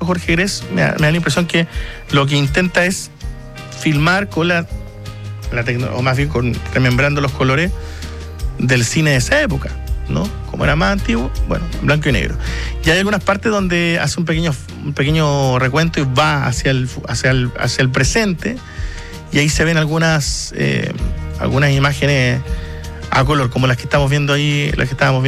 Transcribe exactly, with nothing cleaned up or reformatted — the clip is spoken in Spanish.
maestro Jorge Gress me da, me da la impresión que lo que intenta es filmar con la, la tecno, o más bien con, remembrando los colores del cine de esa época, ¿no? Como era más antiguo, bueno, blanco y negro. Y hay algunas partes donde hace un pequeño, un pequeño recuento y va hacia el, hacia el, hacia el presente, y ahí se ven algunas, eh, algunas imágenes a color, como las que estamos viendo ahí, las que estábamos viendo